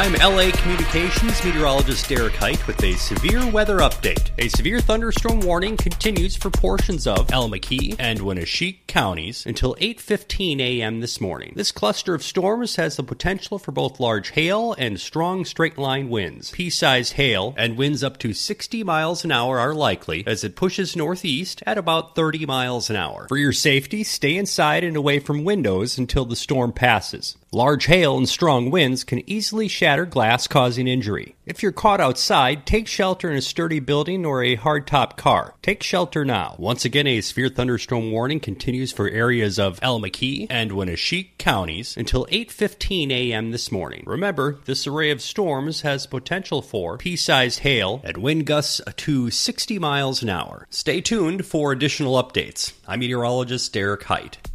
I'm LA Communications meteorologist Derek Height with a severe weather update. A severe thunderstorm warning continues for portions of El McKee and Winneshiek counties until 8:15 a.m. this morning. This cluster of storms has the potential for both large hail and strong straight-line winds. Pea-sized hail and winds up to 60 miles an hour are likely as it pushes northeast at about 30 miles an hour. For your safety, stay inside and away from windows until the storm passes. Large hail and strong winds can easily shatter glass, causing injury. If you're caught outside, take shelter in a sturdy building or a hardtop car. Take shelter now. Once again, a severe thunderstorm warning continues for areas of El McKee and Winneshiek counties until 8:15 a.m. this morning. Remember, this array of storms has potential for pea-sized hail and wind gusts to 60 miles an hour. Stay tuned for additional updates. I'm meteorologist Derek Height.